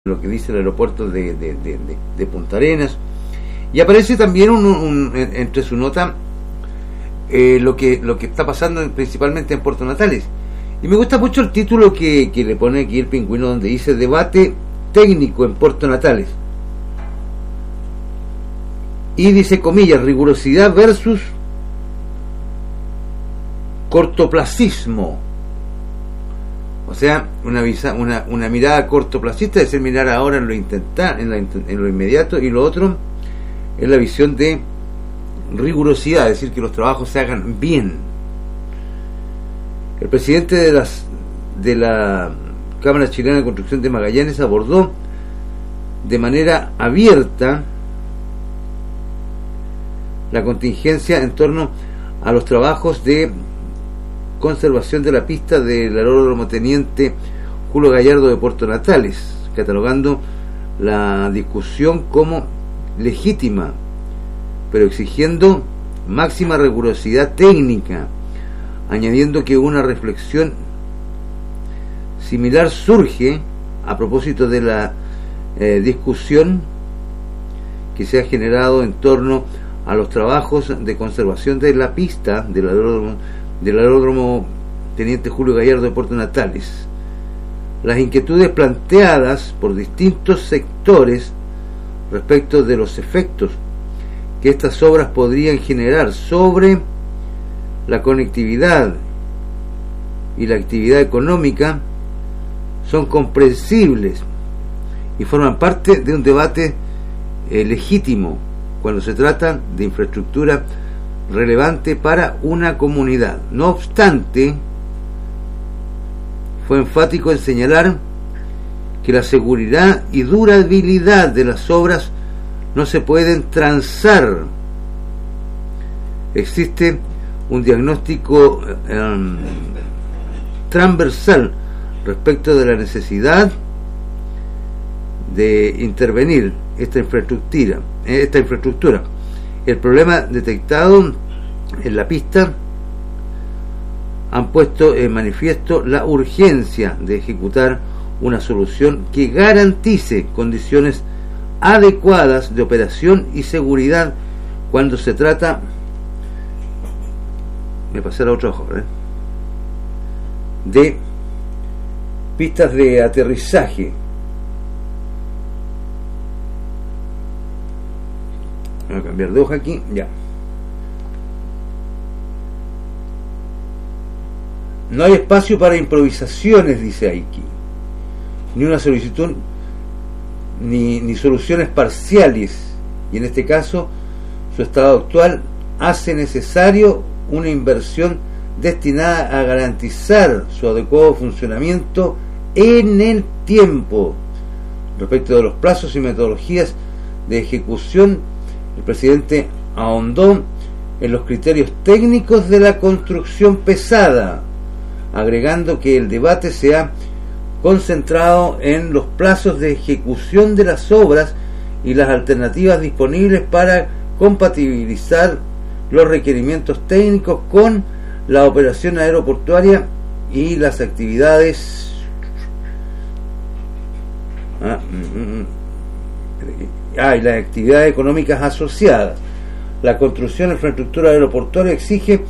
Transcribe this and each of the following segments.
lo que dice el aeropuerto de Punta Arenas, y aparece también entre su nota lo que está pasando principalmente en Puerto Natales. Y me gusta mucho el título que le pone aquí el Pingüino, donde dice: debate técnico en Puerto Natales. Y dice, comillas, rigurosidad versus cortoplacismo. O sea, una mirada cortoplacista, es decir, mirar ahora en lo inmediato, y lo otro es la visión de rigurosidad, es decir, que los trabajos se hagan bien. El presidente de la Cámara Chilena de Construcción de Magallanes abordó de manera abierta la contingencia en torno a los trabajos de conservación de la pista del aeródromo Teniente Julio Gallardo de Puerto Natales, catalogando la discusión como legítima, pero exigiendo máxima rigurosidad técnica, añadiendo que una reflexión similar surge a propósito de la discusión que se ha generado en torno a los trabajos de conservación de la pista del aeródromo Teniente Julio Gallardo de Puerto Natales. Las inquietudes planteadas por distintos sectores respecto de los efectos que estas obras podrían generar sobre la conectividad y la actividad económica son comprensibles y forman parte de un debate legítimo cuando se trata de infraestructura relevante para una comunidad. No obstante, fue enfático en señalar que la seguridad y durabilidad de las obras no se pueden transar. Existe un diagnóstico transversal respecto de la necesidad de intervenir esta infraestructura. El problema detectado en la pista han puesto en manifiesto la urgencia de ejecutar una solución que garantice condiciones adecuadas de operación y seguridad cuando se trata, me pasé a otro ojo, de pistas de aterrizaje. Voy a cambiar de hoja aquí, ya. No hay espacio para improvisaciones, dice Aiki, ni una solicitud ni soluciones parciales, y en este caso su estado actual hace necesario una inversión destinada a garantizar su adecuado funcionamiento en el tiempo. Respecto de los plazos y metodologías de ejecución, el presidente ahondó en los criterios técnicos de la construcción pesada, agregando que el debate se ha concentrado en los plazos de ejecución de las obras y las alternativas disponibles para compatibilizar los requerimientos técnicos con la operación aeroportuaria y las actividades y las actividades económicas asociadas. La construcción de infraestructura aeroportuaria exige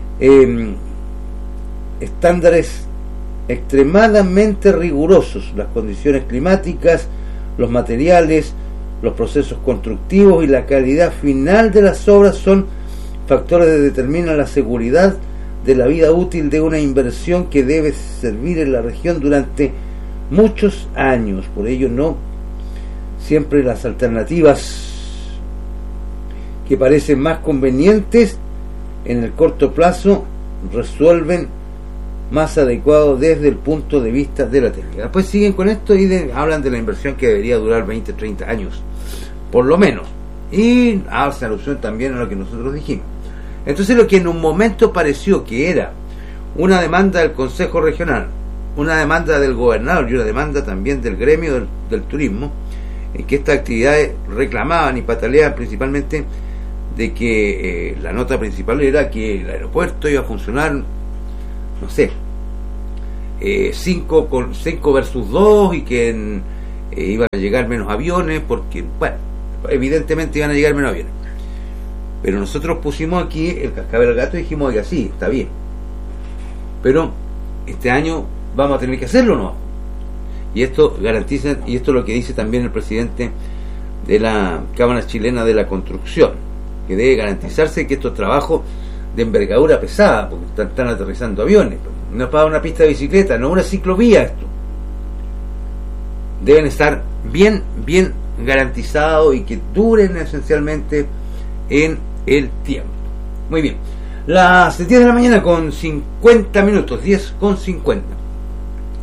estándares extremadamente rigurosos. Las condiciones climáticas, los materiales, los procesos constructivos y la calidad final de las obras son factores que determinan la seguridad de la vida útil de una inversión que debe servir en la región durante muchos años. Por ello, no siempre las alternativas que parecen más convenientes en el corto plazo resuelven más adecuado desde el punto de vista de la técnica. Después siguen con esto y hablan de la inversión que debería durar 20, 30 años, por lo menos, y hace alusión también a lo que nosotros dijimos. Entonces, lo que en un momento pareció que era una demanda del Consejo Regional, una demanda del gobernador y una demanda también del gremio del turismo, en que estas actividades reclamaban y pataleaban principalmente de que la nota principal era que el aeropuerto iba a funcionar, no sé, 5 versus 2, y que iban a llegar menos aviones, porque, bueno, evidentemente iban a llegar menos aviones. Pero nosotros pusimos aquí el cascabel al gato y dijimos, oiga, sí, está bien. Pero este año vamos a tener que hacerlo, ¿no? Y esto garantiza, y esto es lo que dice también el presidente de la Cámara Chilena de la Construcción, que debe garantizarse que estos trabajos de envergadura pesada, porque están aterrizando aviones, no es para una pista de bicicleta, no es una ciclovía esto, deben estar bien garantizados y que duren esencialmente en el tiempo. Muy bien, las 10 de la mañana con 50 minutos, 10 con 50.